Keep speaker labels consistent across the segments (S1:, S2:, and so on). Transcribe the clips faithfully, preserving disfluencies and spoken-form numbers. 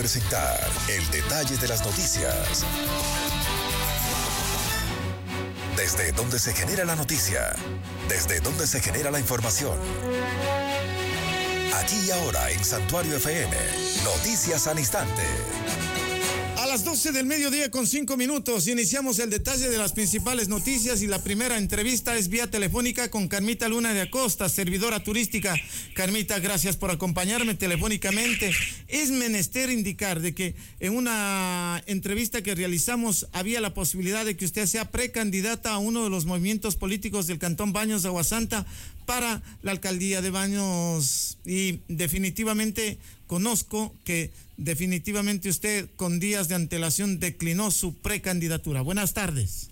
S1: presentar el detalle de las noticias. Desde donde se genera la noticia, desde donde se genera la información. Aquí y ahora en Santuario F M, noticias al instante.
S2: A las doce del mediodía con cinco minutos iniciamos el detalle de las principales noticias y la primera entrevista es vía telefónica con Carmita Luna de Acosta, servidora turística. Carmita, gracias por acompañarme telefónicamente. Es menester indicar de que en una entrevista que realizamos había la posibilidad de que usted sea precandidata a uno de los movimientos políticos del Cantón Baños de Aguasanta para la alcaldía de Baños, y definitivamente conozco que definitivamente usted con días de antelación declinó su precandidatura. Buenas tardes.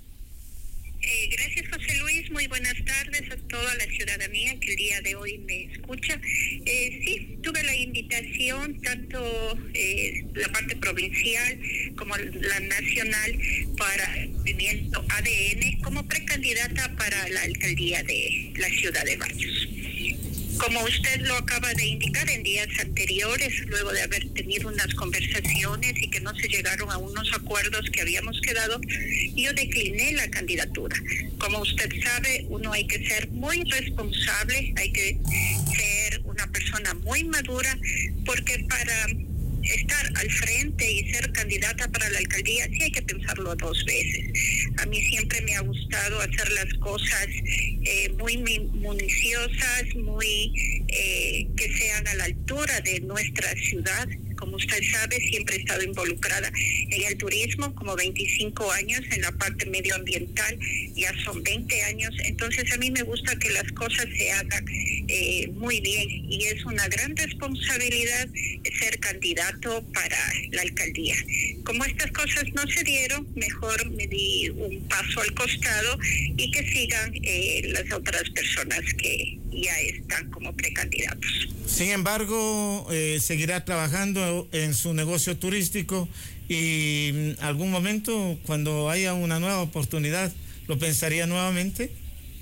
S3: Eh, gracias, José Luis. Muy buenas tardes a toda la ciudadanía que el día de hoy me escucha. Eh, sí, tuve la invitación, tanto eh, la parte provincial como la nacional, para el movimiento A D N como precandidata para la alcaldía de la ciudad de Baños. Como usted lo acaba de indicar, en días anteriores, luego de haber tenido unas conversaciones y que no se llegaron a unos acuerdos que habíamos quedado, yo decliné la candidatura. Como usted sabe, uno hay que ser muy responsable, hay que ser una persona muy madura, porque para estar al frente y ser candidata para la alcaldía sí hay que pensarlo dos veces. A mí siempre me ha gustado hacer las cosas eh, muy municiosas, muy eh, que sean a la altura de nuestra ciudad. Como usted sabe, siempre he estado involucrada en el turismo, como veinticinco años, en la parte medioambiental, ya son veinte años. Entonces a mí me gusta que las cosas se hagan eh, muy bien, y es una gran responsabilidad ser candidato para la alcaldía. Como estas cosas no se dieron, mejor me di un paso al costado y que sigan eh, las otras personas que ya están como precandidatos.
S2: Sin embargo, eh, seguirá trabajando en su negocio turístico y en algún momento, cuando haya una nueva oportunidad, ¿lo pensaría nuevamente?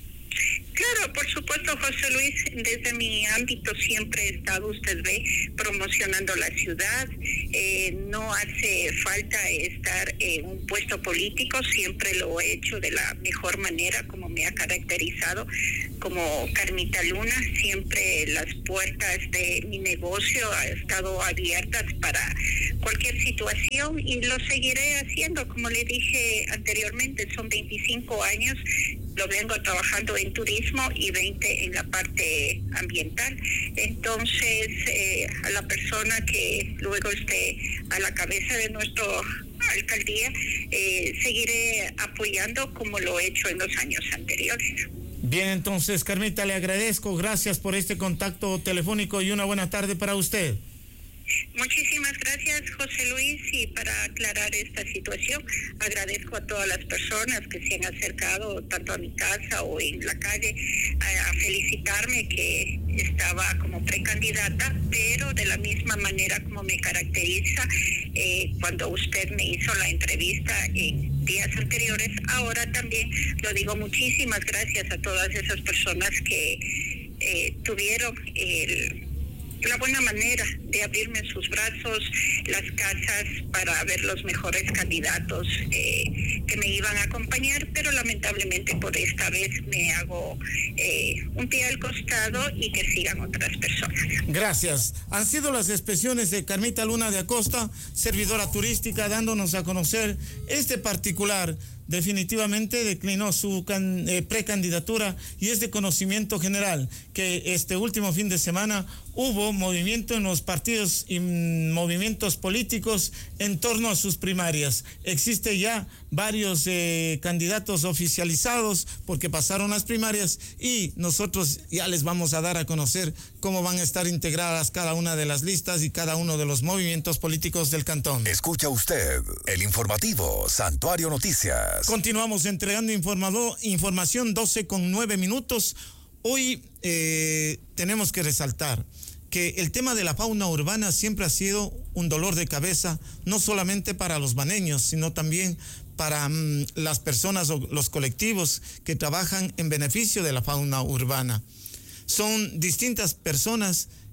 S3: Claro, por supuesto, José Luis, desde mi ámbito siempre he estado, usted ve, promocionando la ciudad. Eh, no hace falta estar en un puesto político, siempre lo he hecho de la mejor manera, como me ha caracterizado como Carmita Luna. Siempre las puertas de mi negocio han estado abiertas para cualquier situación y lo seguiré haciendo. Como le dije anteriormente, son veinticinco años, lo vengo trabajando en turismo y veinte en la parte ambiental. Entonces, eh, a la persona que luego esté a la cabeza de nuestra alcaldía, eh, seguiré apoyando como lo he hecho en los años anteriores.
S2: Bien, entonces, Carmita, le agradezco. Gracias por este contacto telefónico y una buena tarde para usted.
S3: Muchísimas gracias, José Luis, y para aclarar esta situación, agradezco a todas las personas que se han acercado tanto a mi casa o en la calle a, a felicitarme que estaba como precandidata, pero de la misma manera como me caracteriza eh, cuando usted me hizo la entrevista en días anteriores, ahora también lo digo, muchísimas gracias a todas esas personas que eh, tuvieron el la buena manera de abrirme sus brazos, las casas, para ver los mejores candidatos eh, que me iban a acompañar, pero lamentablemente por esta vez me hago eh, un pie al costado y que sigan otras personas.
S2: Gracias. Han sido las expresiones de Carmita Luna de Acosta, servidora turística, dándonos a conocer este particular. Definitivamente declinó su can, eh, precandidatura, y es de conocimiento general que este último fin de semana hubo movimiento en los partidos y movimientos políticos en torno a sus primarias. Existe ya varios eh, candidatos oficializados porque pasaron las primarias, y nosotros ya les vamos a dar a conocer cómo van a estar integradas cada una de las listas y cada uno de los movimientos políticos del cantón.
S1: Escucha usted el informativo Santuario Noticias.
S2: Continuamos entregando informado, información doce con nueve minutos. Hoy eh, tenemos que resaltar que el tema de la fauna urbana siempre ha sido un dolor de cabeza, no solamente para los baneños, sino también para mm, las personas o los colectivos que trabajan en beneficio de la fauna urbana. Son distintas personas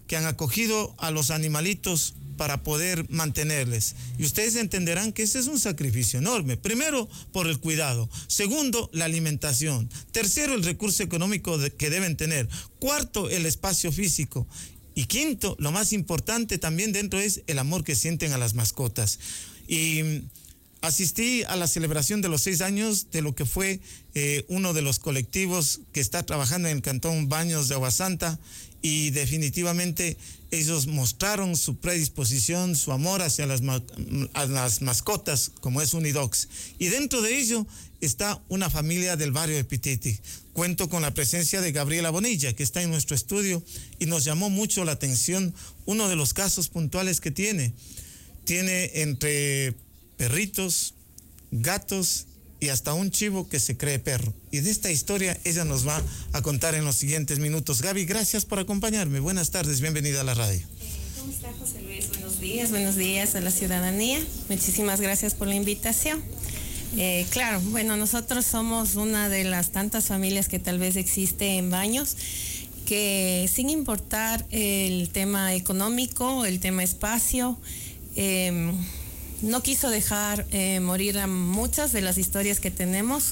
S2: que han acogido a los animalitos para poder mantenerles. Y ustedes entenderán que ese es un sacrificio enorme. Primero, por el cuidado. Segundo, la alimentación. Tercero, el recurso económico de, que deben tener. Cuarto, el espacio físico. Y quinto, lo más importante también dentro es el amor que sienten a las mascotas. Y asistí a la celebración de los seis años de lo que fue eh, uno de los colectivos que está trabajando en el Cantón Baños de Agua Santa, y definitivamente ellos mostraron su predisposición, su amor hacia las, ma a las mascotas, como es Unidogs. Y dentro de ello está una familia del barrio de Pititi. Cuento con la presencia de Gabriela Bonilla, que está en nuestro estudio, y nos llamó mucho la atención uno de los casos puntuales que tiene. Tiene entre perritos, gatos y hasta un chivo que se cree perro. Y de esta historia ella nos va a contar en los siguientes minutos. Gaby, gracias por acompañarme. Buenas tardes, bienvenida a la radio.
S4: ¿Cómo está, José Luis? Buenos días, buenos días a la ciudadanía. Muchísimas gracias por la invitación. Eh, claro, bueno, nosotros somos una de las tantas familias que tal vez existe en Baños, que sin importar el tema económico, el tema espacio, eh, no quiso dejar eh, morir a muchas de las historias que tenemos,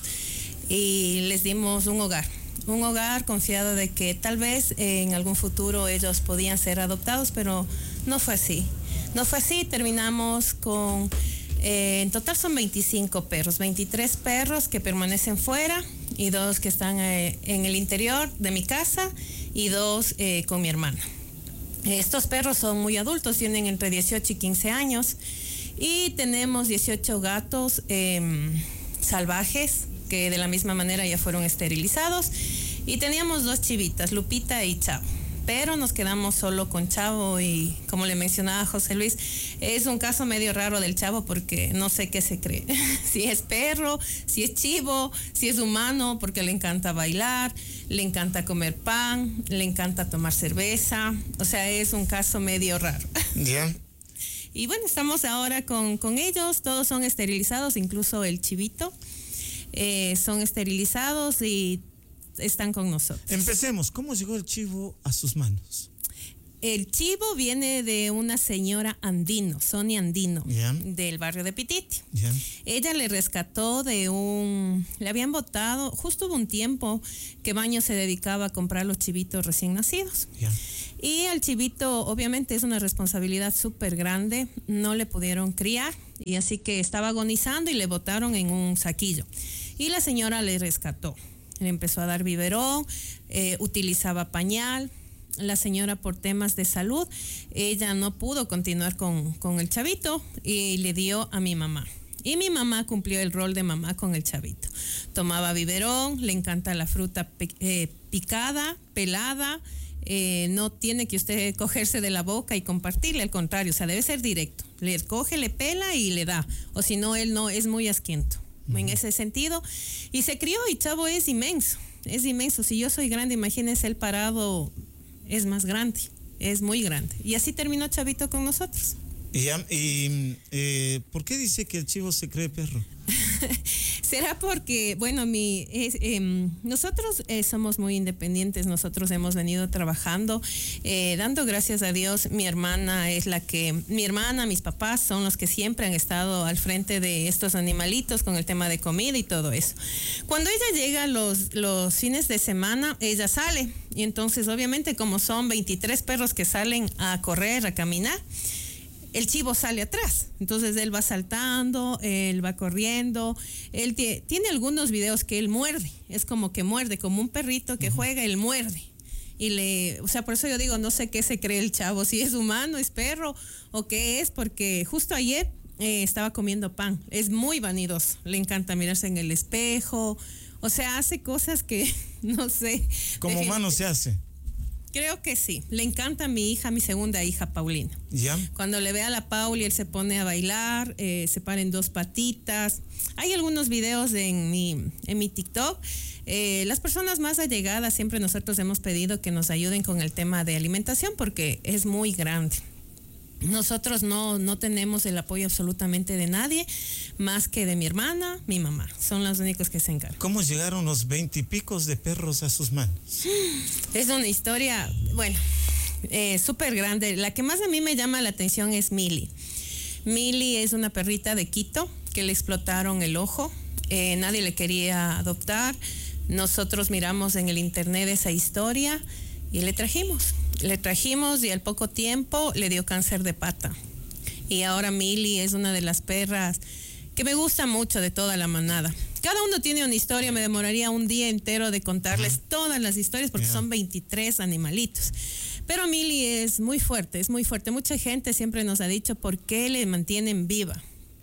S4: y les dimos un hogar, un hogar confiado de que tal vez eh, en algún futuro ellos podían ser adoptados, pero no fue así. No fue así, terminamos con, eh, en total son veinticinco perros, veintitrés perros que permanecen fuera y dos que están eh, en el interior de mi casa y dos eh, con mi hermana. Estos perros son muy adultos, tienen entre dieciocho y quince años. Y tenemos dieciocho gatos eh, salvajes que de la misma manera ya fueron esterilizados. Y teníamos dos chivitas, Lupita y Chavo. Pero nos quedamos solo con Chavo, y como le mencionaba José Luis, es un caso medio raro del Chavo porque no sé qué se cree. Si es perro, si es chivo, si es humano, porque le encanta bailar, le encanta comer pan, le encanta tomar cerveza. O sea, es un caso medio raro.
S2: Ya. Yeah.
S4: Y bueno, estamos ahora con, con ellos, todos son esterilizados, incluso el chivito, eh, son esterilizados y están con nosotros.
S2: Empecemos, ¿cómo llegó el chivo a sus manos?
S4: El chivo viene de una señora Andino, Sonia Andino, yeah, del barrio de Pititi. Yeah. Ella le rescató de un... Le habían botado, justo hubo un tiempo que Baños se dedicaba a comprar los chivitos recién nacidos. Yeah. Y al chivito, obviamente, es una responsabilidad súper grande, no le pudieron criar, y así que estaba agonizando y le botaron en un saquillo. Y la señora le rescató, le empezó a dar biberón, eh, utilizaba pañal. La señora, por temas de salud, ella no pudo continuar con, con el chavito y le dio a mi mamá. Y mi mamá cumplió el rol de mamá con el chavito. Tomaba biberón, le encanta la fruta eh, picada, pelada. Eh, no tiene que usted cogerse de la boca y compartirle, al contrario, o sea, debe ser directo. Le coge, le pela y le da. O si no, él no es muy asquiento. Uh-huh. En ese sentido. Y se crió, y Chavo es inmenso. Es inmenso. Si yo soy grande, imagínese él parado. Es más grande, es muy grande. Y así terminó Chavito con nosotros.
S2: ¿Y, y eh, por qué dice que el chivo se cree perro?
S4: Será porque, bueno, mi, es, eh, nosotros eh, somos muy independientes, nosotros hemos venido trabajando, eh, dando gracias a Dios. Mi hermana es la que, mi hermana, mis papás son los que siempre han estado al frente de estos animalitos con el tema de comida y todo eso. Cuando ella llega los, los fines de semana, ella sale, y entonces obviamente como son veintitrés perros que salen a correr, a caminar, el chivo sale atrás, entonces él va saltando, él va corriendo, él t- tiene algunos videos que él muerde, es como que muerde, como un perrito que uh-huh. juega, él muerde. Y le, o sea, por eso yo digo, no sé qué se cree el Chavo, si es humano, es perro o qué es, porque justo ayer eh, estaba comiendo pan, es muy vanidoso, le encanta mirarse en el espejo, o sea, hace cosas que no sé.
S2: Como humano se hace.
S4: Creo que sí. Le encanta a mi hija, mi segunda hija, Paulina.
S2: ¿Ya?
S4: Cuando le ve a la Pauli, él se pone a bailar, eh, se para en dos patitas. Hay algunos videos en mi, en mi TikTok. Eh, las personas más allegadas, siempre nosotros hemos pedido que nos ayuden con el tema de alimentación porque es muy grande. Nosotros no, no tenemos el apoyo absolutamente de nadie, más que de mi hermana, mi mamá. Son los únicos que se encargan.
S2: ¿Cómo llegaron los veintipicos de perros a sus manos?
S4: Es una historia, bueno, eh, súper grande. La que más a mí me llama la atención es Mili. Mili es una perrita de Quito que le explotaron el ojo. Eh, nadie le quería adoptar. Nosotros miramos en el internet esa historia y le trajimos. Le trajimos y al poco tiempo le dio cáncer de pata. Y ahora Mili es una de las perras que me gusta mucho de toda la manada. Cada uno tiene una historia, me demoraría un día entero de contarles todas las historias porque yeah. son veintitrés animalitos. Pero Mili es muy fuerte, es muy fuerte. Mucha gente siempre nos ha dicho por qué le mantienen viva.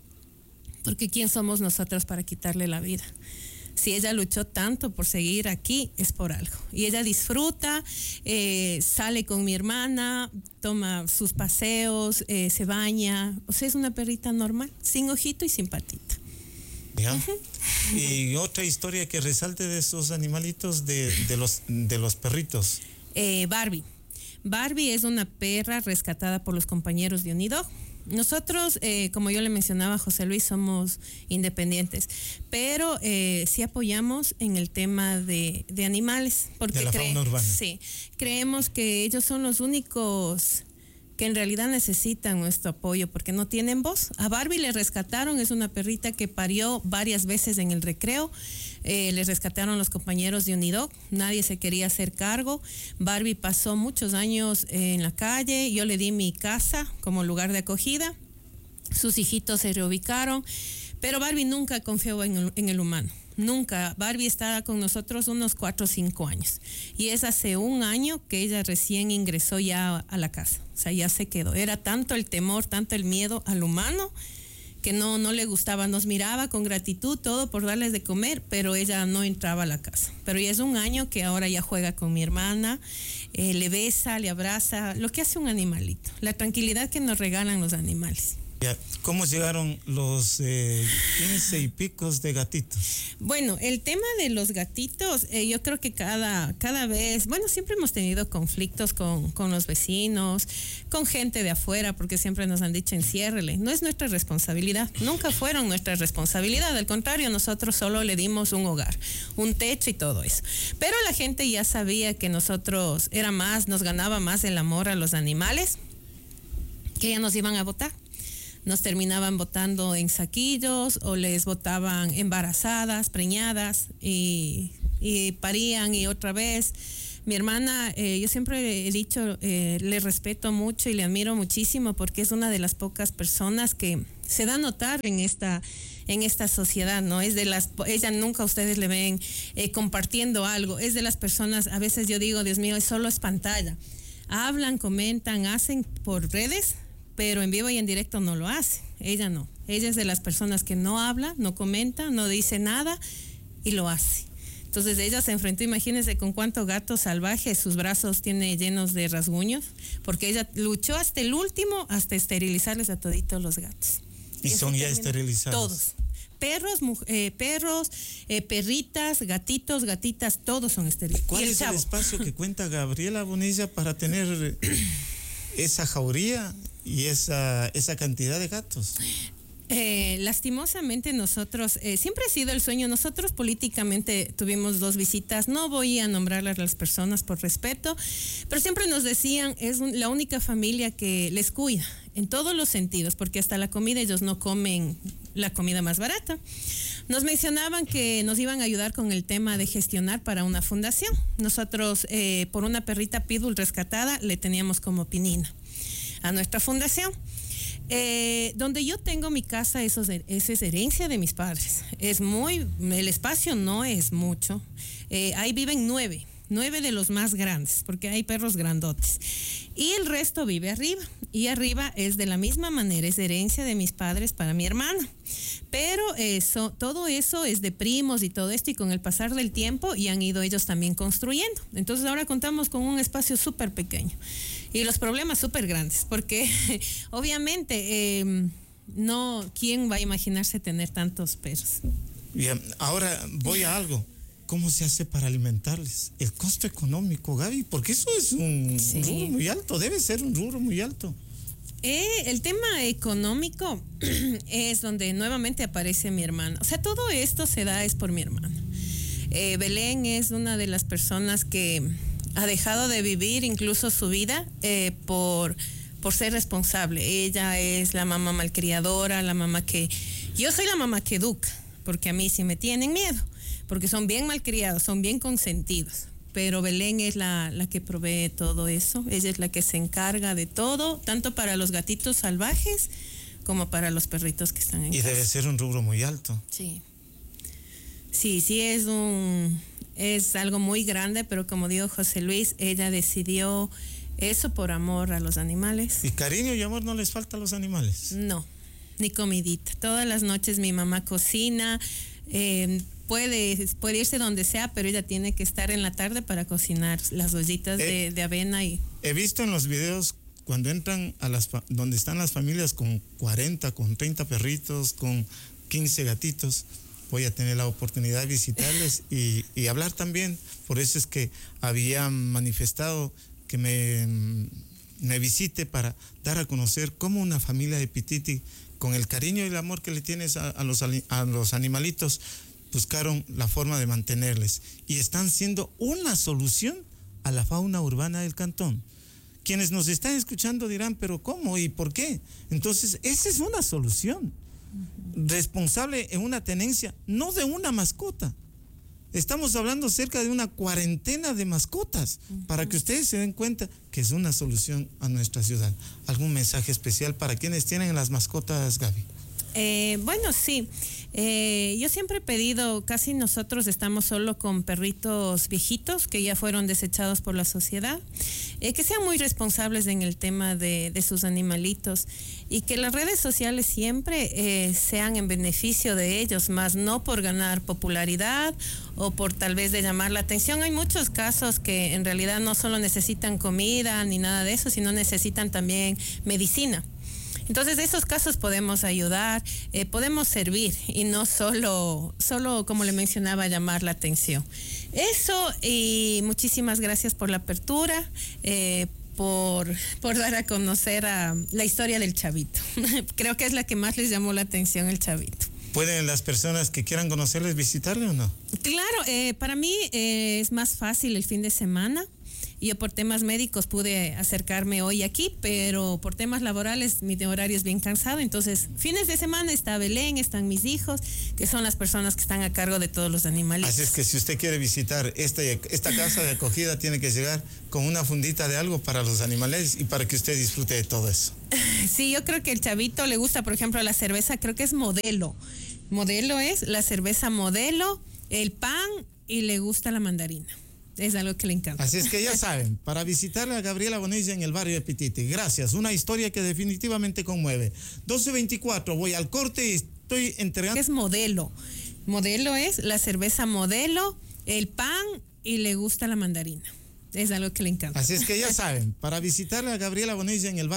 S4: Porque ¿quién somos nosotros para quitarle la vida? Si ella luchó tanto por seguir aquí, es por algo. Y ella disfruta, eh, sale con mi hermana, toma sus paseos, eh, se baña. O sea, es una perrita normal, sin ojito y sin patita.
S2: ¿Ya? Uh-huh. Y otra historia que resalte de esos animalitos, de, de, los, de los perritos.
S4: Eh, Barbie. Barbie es una perra rescatada por los compañeros de Unidog. Nosotros, eh, como yo le mencionaba a José Luis, somos independientes, pero eh, sí apoyamos en el tema de, de animales. Porque
S2: de la
S4: cre-
S2: fauna urbana.
S4: Sí, creemos que ellos son los únicos que en realidad necesitan nuestro apoyo porque no tienen voz. A Barbie le rescataron, es una perrita que parió varias veces en el recreo. Eh, le rescataron los compañeros de Unidog, nadie se quería hacer cargo. Barbie pasó muchos años eh, en la calle, yo le di mi casa como lugar de acogida, sus hijitos se reubicaron, pero Barbie nunca confió en el, en el humano, nunca. Barbie está con nosotros unos cuatro o cinco años y es hace un año que ella recién ingresó ya a la casa, o sea, ya se quedó. Era tanto el temor, tanto el miedo al humano que no, no le gustaba, nos miraba con gratitud, todo por darles de comer, pero ella no entraba a la casa. Pero ya es un año que ahora ya juega con mi hermana, eh, le besa, le abraza, lo que hace un animalito, la tranquilidad que nos regalan los animales.
S2: ¿Cómo llegaron los eh, quince y picos de gatitos?
S4: Bueno, el tema de los gatitos, eh, yo creo que cada, cada vez, bueno, siempre hemos tenido conflictos con, con los vecinos, con gente de afuera, porque siempre nos han dicho enciérrele. No es nuestra responsabilidad, nunca fueron nuestra responsabilidad, al contrario, nosotros solo le dimos un hogar, un techo y todo eso. Pero la gente ya sabía que nosotros era más, nos ganaba más el amor a los animales, que ya nos iban a botar. Nos terminaban botando en saquillos o les botaban embarazadas, preñadas y, y parían y otra vez. Mi hermana, eh, yo siempre he dicho, eh, le respeto mucho y le admiro muchísimo porque es una de las pocas personas que se da a notar en esta, en esta sociedad, ¿no? Es de las, ella nunca ustedes le ven eh, compartiendo algo, es de las personas, a veces yo digo, Dios mío, es solo es pantalla. Hablan, comentan, hacen por redes, pero en vivo y en directo no lo hace. Ella no. Ella es de las personas que no habla, no comenta, no dice nada y lo hace. Entonces ella se enfrentó, imagínense con cuántos gatos salvajes, sus brazos tiene llenos de rasguños, porque ella luchó hasta el último, hasta esterilizarles a toditos los gatos.
S2: ¿Y, y son ya esterilizados?
S4: Todos. Perros, eh, perros, eh, perritas, gatitos, gatitas, todos son esterilizados.
S2: ¿Cuál es el espacio que cuenta Gabriela Bonilla para tener esa jauría y esa, esa cantidad de gatos?
S4: Eh, lastimosamente nosotros, eh, siempre ha sido el sueño, nosotros políticamente tuvimos dos visitas, no voy a nombrarlas a las personas por respeto, pero siempre nos decían, es un, la única familia que les cuida, en todos los sentidos, porque hasta la comida ellos no comen la comida más barata. Nos mencionaban que nos iban a ayudar con el tema de gestionar para una fundación. Nosotros, eh, por una perrita pitbull rescatada, le teníamos como pinina a nuestra fundación. Eh, donde yo tengo mi casa, eso es, eso es herencia de mis padres. Es muy, el espacio no es mucho. Eh, ahí viven nueve, nueve de los más grandes, porque hay perros grandotes. Y el resto vive arriba. Y arriba es de la misma manera, es herencia de mis padres para mi hermana. Pero eso, todo eso es de primos y todo esto, y con el pasar del tiempo y han ido ellos también construyendo. Entonces ahora contamos con un espacio súper pequeño. Y los problemas súper grandes, porque obviamente eh, no, ¿quién va a imaginarse tener tantos perros?
S2: Bien, ahora voy a algo. ¿Cómo se hace para alimentarles? El costo económico, Gaby, porque eso es un sí. rubro muy alto, debe ser un rubro muy alto.
S4: Eh, el tema económico es donde nuevamente aparece mi hermana. O sea, todo esto se da es por mi hermana. Eh, Belén es una de las personas que ha dejado de vivir incluso su vida eh, por, por ser responsable. Ella es la mamá malcriadora, la mamá que... Yo soy la mamá que educa, porque a mí sí me tienen miedo, porque son bien malcriados, son bien consentidos. Pero Belén es la, la que provee todo eso. Ella es la que se encarga de todo, tanto para los gatitos salvajes como para los perritos que están en
S2: Y
S4: casa.
S2: debe ser un rubro muy alto.
S4: Sí. Sí, sí, es un es algo muy grande, pero como dijo José Luis, ella decidió eso por amor a los animales.
S2: ¿Y cariño y amor no les falta a los animales?
S4: No, ni comidita. Todas las noches mi mamá cocina, eh, Puede, puede irse donde sea, pero ella tiene que estar en la tarde para cocinar las ollitas eh, de, de avena. Y
S2: he visto en los videos cuando entran a las donde están las familias con cuarenta, con treinta perritos, con quince gatitos. Voy a tener la oportunidad de visitarles y, y hablar también. Por eso es que había manifestado que me, me visite para dar a conocer cómo una familia de Pititi, con el cariño y el amor que le tienes a, a, los, a los animalitos, buscaron la forma de mantenerles y están siendo una solución a la fauna urbana del cantón. Quienes nos están escuchando dirán, pero ¿cómo y por qué? Entonces, esa es una solución. Responsable en una tenencia, no de una mascota. Estamos hablando cerca de una cuarentena de mascotas, uh-huh, para que ustedes se den cuenta que es una solución a nuestra ciudad. ¿Algún mensaje especial para quienes tienen las mascotas, Gaby?
S4: Eh, bueno, sí. Eh, yo siempre he pedido, casi nosotros estamos solo con perritos viejitos que ya fueron desechados por la sociedad, eh, que sean muy responsables en el tema de, de sus animalitos y que las redes sociales siempre eh, sean en beneficio de ellos, más no por ganar popularidad o por tal vez de llamar la atención. Hay muchos casos que en realidad no solo necesitan comida ni nada de eso, sino necesitan también medicina. Entonces, de esos casos podemos ayudar, eh, podemos servir y no solo, solo, como le mencionaba, llamar la atención. Eso, y muchísimas gracias por la apertura, eh, por, por dar a conocer a la historia del Chavito. Creo que es la que más les llamó la atención, el Chavito.
S2: ¿Pueden las personas que quieran conocerles visitarle o no?
S4: Claro, eh, para mí eh, es más fácil el fin de semana. Yo por temas médicos pude acercarme hoy aquí, pero por temas laborales mi horario es bien cansado. Entonces, fines de semana está Belén, están mis hijos, que son las personas que están a cargo de todos los animales.
S2: Así es que si usted quiere visitar esta, esta casa de acogida, tiene que llegar con una fundita de algo para los animales y para que usted disfrute de todo eso.
S4: Sí, yo creo que el Chavito le gusta, por ejemplo, la cerveza, creo que es Modelo. Modelo es la cerveza Modelo, el pan y le gusta la mandarina. Es algo que le encanta.
S2: Así es que ya saben, para visitarle a Gabriela Bonilla en el barrio de Pititi. Gracias, una historia que definitivamente conmueve. doce veinticuatro, voy al corte y estoy entregando...
S4: Es Modelo. Modelo es la cerveza Modelo, el pan y le gusta la mandarina. Es algo que le encanta.
S2: Así es que ya saben, para visitarle a Gabriela Bonilla en el barrio